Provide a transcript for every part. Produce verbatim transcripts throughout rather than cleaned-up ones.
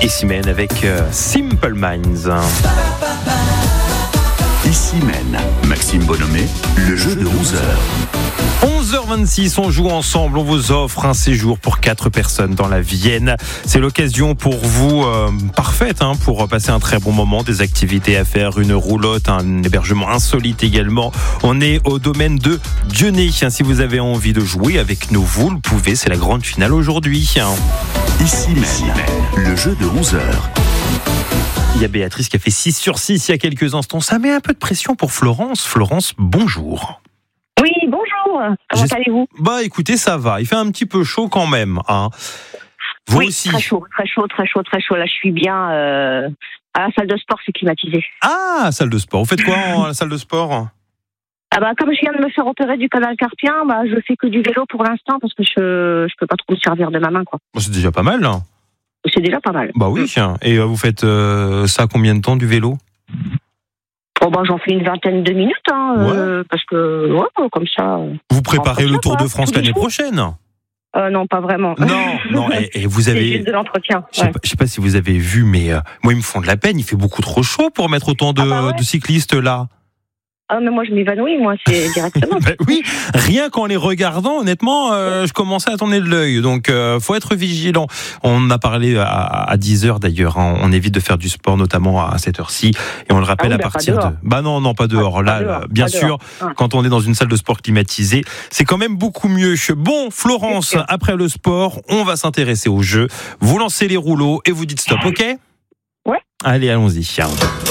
Et Simène avec euh, Simple Minds. Ici mène Maxime Bonhomet, le jeu de onze heures. onze heures vingt-six, on joue ensemble, on vous offre un séjour pour quatre personnes dans la Vienne. C'est l'occasion pour vous, euh, parfaite, hein, pour passer un très bon moment, des activités à faire, une roulotte, un hébergement insolite également. On est au domaine de Dieunay. Si vous avez envie de jouer avec nous, vous le pouvez, c'est la grande finale aujourd'hui. Ici mène le jeu de onze heures. Il y a Béatrice qui a fait six sur six il y a quelques instants. Ça met un peu de pression pour Florence. Florence, bonjour. Oui, bonjour. Comment J'ai... allez-vous ? Bah écoutez, ça va. Il fait un petit peu chaud quand même. Hein. Vous oui, aussi. Très chaud, très chaud, très chaud, très chaud. Là, je suis bien euh, à la salle de sport, c'est climatisé. Ah, salle de sport. Vous faites quoi à la salle de sport ? Ah bah, comme je viens de me faire opérer du canal carpien, bah, je fais que du vélo pour l'instant parce que je je peux pas trop me servir de ma main, quoi. Bah, c'est déjà pas mal. Hein. C'est déjà pas mal. Bah oui. Mmh. Et vous faites euh, ça combien de temps du vélo ? Oh bah, j'en fais une vingtaine de minutes, hein, ouais. euh, parce que ouais, comme ça. Vous préparez le Tour quoi, de France l'année prochaine ? Euh, non, pas vraiment. Non, non. Et, et vous avez. C'est juste de l'entretien. Je sais, ouais. pas, je sais pas si vous avez vu, mais euh, moi ils me font de la peine. Il fait beaucoup trop chaud pour mettre autant de, ah bah ouais. de cyclistes là. Ah, mais moi, je m'évanouis, moi, c'est directement. Ben oui, rien qu'en les regardant, honnêtement, euh, je commençais à tourner de l'œil. Donc, euh, faut être vigilant. On a parlé à, à dix heures d'ailleurs. Hein. On évite de faire du sport, notamment à cette heure-ci. Et on le rappelle ah oui, à partir de. Bah non, non, pas dehors. Ah, Là, pas dehors, bien pas sûr, dehors. quand on est dans une salle de sport climatisée, c'est quand même beaucoup mieux. Bon, Florence, après le sport, on va s'intéresser au jeu. Vous lancez les rouleaux et vous dites stop, ok ? Ouais. Allez, allons-y. Stop.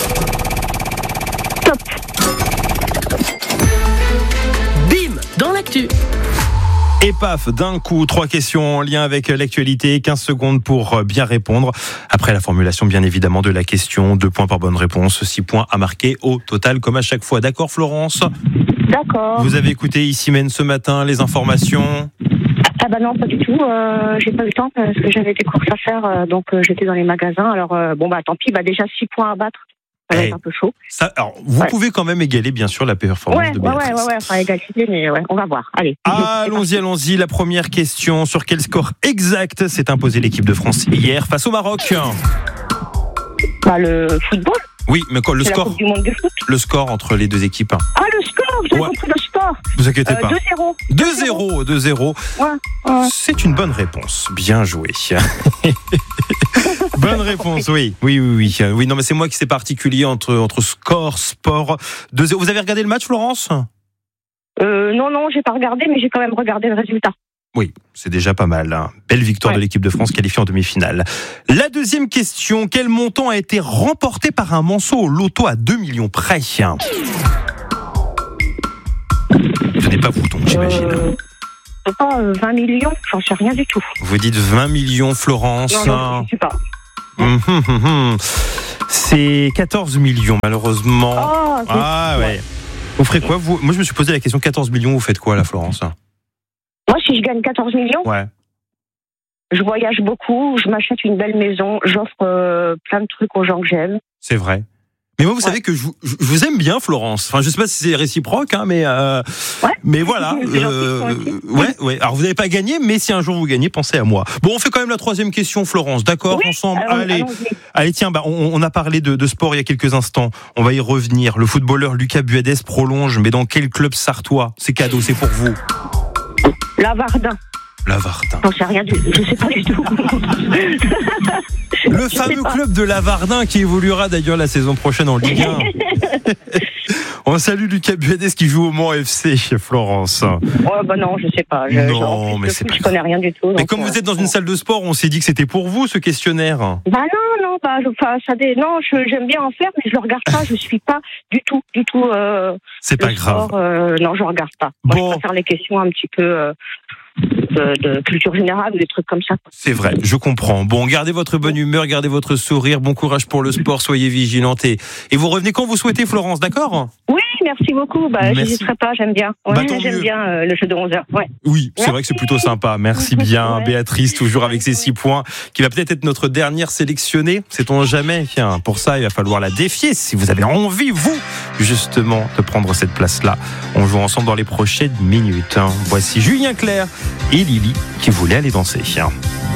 Dans l'actu. Et paf, d'un coup, trois questions en lien avec l'actualité, quinze secondes pour bien répondre. Après la formulation, bien évidemment, de la question, deux points par bonne réponse, six points à marquer au total, comme à chaque fois. D'accord, Florence ? D'accord. Vous avez écouté Ici Mène ce matin, les informations ? Ah bah non, pas du tout. Euh, j'ai pas eu le temps parce que j'avais des courses à faire, euh, donc euh, j'étais dans les magasins. Alors euh, bon bah tant pis, bah déjà six points à battre. Ça va hey, être un peu chaud. Ça, alors, vous ouais. pouvez quand même égaler, bien sûr, la performance ouais, de ouais, Béatrice. ouais, ouais, ouais, enfin égalité, mais ouais, on va voir. Allez. Allons-y, allons-y. La première question. Sur quel score exact s'est imposée l'équipe de France hier face au Maroc ? Bah, le football. Oui, mais quoi, le c'est score la Coupe du monde de foot. Le score entre les deux équipes. Ah, le score, j'ai ouais. compris le score. Vous inquiétez euh, pas. deux zéro. deux zéro, deux zéro. Ouais, ouais. C'est une bonne réponse. Bien joué. Bonne réponse, oui. Oui, oui, oui. Oui, non, mais c'est moi qui sais particulier entre, entre score, sport. deux zéro. Vous avez regardé le match, Florence ? euh, Non, non, j'ai pas regardé, mais j'ai quand même regardé le résultat. Oui, c'est déjà pas mal. Hein. Belle victoire ouais. de l'équipe de France qualifiée en demi-finale. La deuxième question, quel montant a été remporté par un manceau au loto à deux millions près ? Ce n'est pas vous donc, j'imagine. Euh, c'est pas euh, vingt millions, j'en sais rien du tout. Vous dites vingt millions, Florence ? Non, non, je sais pas. Mmh, mmh, mmh. C'est quatorze millions, malheureusement. Oh, ah ouais. ouais. Vous ferez quoi vous ? Moi, je me suis posé la question, quatorze millions, vous faites quoi, là, Florence ? Moi, si je gagne quatorze millions, ouais. je voyage beaucoup, je m'achète une belle maison, j'offre euh, plein de trucs aux gens que j'aime. C'est vrai. Mais moi, vous ouais. savez que je vous, je vous aime bien, Florence. Enfin, je sais pas si c'est réciproque, hein, mais euh, ouais. mais voilà. Euh, ouais, ouais. Alors, vous n'avez pas gagné, mais si un jour vous gagnez, pensez à moi. Bon, on fait quand même la troisième question, Florence. D'accord, oui, ensemble. allons, allez, allons-y. allez, tiens, bah, on, on a parlé de, de sport il y a quelques instants. On va y revenir. Le footballeur Lucas Buades prolonge, mais dans quel club sartois ? C'est cadeau, c'est pour vous. Lavardin. Lavardin. J'en sais rien du tout. Je sais pas du tout. Le fameux club de Lavardin qui évoluera d'ailleurs la saison prochaine en Ligue un. On salue Lucas Buades qui joue au Mans F C chez Florence. Oh bah non, je sais pas. Je, non, mais c'est foot, pas je connais rien du tout. Mais donc, comme euh, vous êtes dans une salle de sport, on s'est dit que c'était pour vous ce questionnaire. Bah non, non, bah, enfin, ça dé... non, je, j'aime bien en faire, mais je le regarde pas. Je suis pas du tout, du tout. Euh, c'est pas sport, grave. Euh, non, je regarde pas. Moi, bon. Je préfère les questions un petit peu. Euh, De, de culture générale ou des trucs comme ça. C'est vrai, je comprends. Bon, gardez votre bonne humeur, gardez votre sourire, bon courage pour le sport, soyez vigilante et, et vous revenez quand vous souhaitez, Florence, d'accord ? Oui, merci beaucoup. Bah, j'hésiterai pas, j'aime bien. Ouais, bah, j'aime mieux. bien euh, le jeu de onze heures. Ouais. Oui, c'est merci. vrai que c'est plutôt sympa. Merci bien, ouais. Béatrice, toujours avec ses six points, qui va peut-être être notre dernière sélectionnée. Sait-on jamais ? Tiens, pour ça, il va falloir la défier si vous avez envie, vous, justement, de prendre cette place-là. On joue ensemble dans les prochaines minutes. Voici Julien Clerc et Lily qui voulait aller danser.